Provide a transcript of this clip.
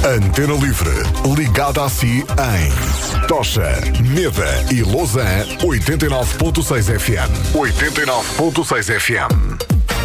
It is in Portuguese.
Antena Livre, ligada a si em Tocha, Neda e Lausanne, 89.6 FM. 89.6 FM.